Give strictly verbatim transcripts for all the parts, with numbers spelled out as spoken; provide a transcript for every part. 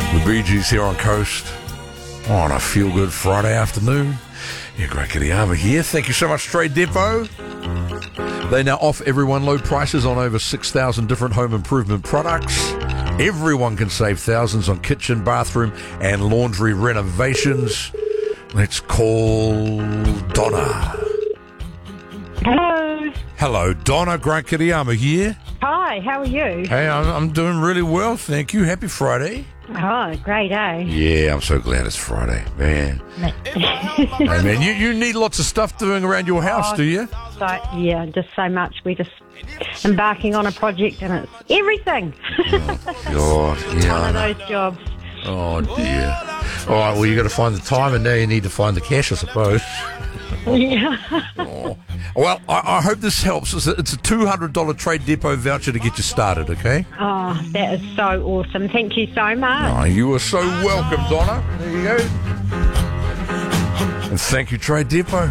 The Bee Gees here on Coast on a feel-good Friday afternoon. Yeah, Greg Kittyama here. Thank you so much, Trade Depot. They now offer everyone low prices on over six thousand different home improvement products. Everyone can save thousands on kitchen, bathroom, and laundry renovations. Let's call Donna. Hello. Hello, Donna. Grant Kittyama here. Hi, how are you? Hey, I'm, I'm doing really well, thank you. Happy Friday. Oh, great, eh? Yeah, I'm so glad it's Friday, man. Hey, man, you, you need lots of stuff doing around your house, Oh, do you? So, yeah, just so much. We're just embarking on a project and it's everything. God, yeah. One of those jobs. Oh, dear. All right, well, you got to find the time, and now you need to find the cash, I suppose. Yeah. Oh. Well, I, I hope this helps. It's a, it's a two hundred dollars Trade Depot voucher to get you started, okay? Oh, that is so awesome. Thank you so much. Oh, you are so welcome, Donna. There you go. And thank you, Trade Depot.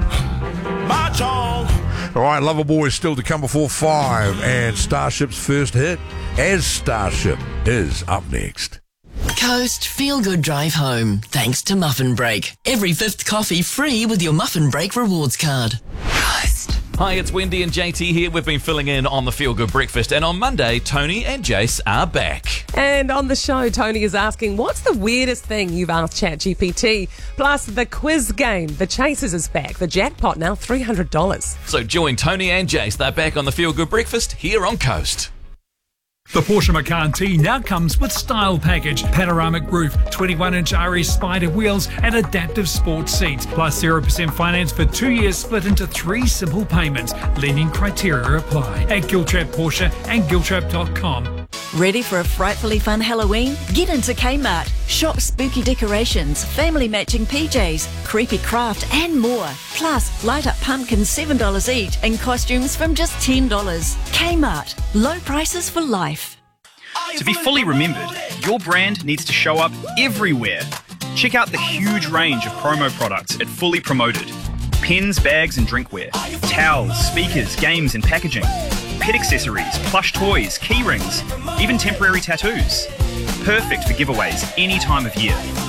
All right, Loverboy is still to come before five, and Starship's first hit, as Starship, is up next. Coast Feel Good Drive Home, thanks to Muffin Break. Every fifth coffee free with your Muffin Break rewards card. Coast. Hi, it's Wendy and J T here. We've been filling in on the Feel Good Breakfast, and on Monday, Tony and Jace are back. And on the show, Tony is asking, what's the weirdest thing you've asked ChatGPT? Plus, the quiz game, The Chasers is back. The jackpot now three hundred dollars. So join Tony and Jace. They're back on the Feel Good Breakfast here on Coast. The Porsche Macan T now comes with Style Package, panoramic roof, twenty-one inch R S Spider wheels and adaptive sports seats, plus zero percent finance for two years split into three simple payments. Lenient criteria apply at Giltrap Porsche and Giltrap dot com. Ready for a frightfully fun Halloween? Get into Kmart. Shop spooky decorations, family matching P Js, creepy craft and more. Plus, light up pumpkins seven dollars each and costumes from just ten dollars. Kmart. Low prices for life. To be fully remembered, your brand needs to show up everywhere. Check out the huge range of promo products at Fully Promoted. Pens, bags and drinkware, towels, speakers, games and packaging, pet accessories, plush toys, key rings, even temporary tattoos. Perfect for giveaways any time of year.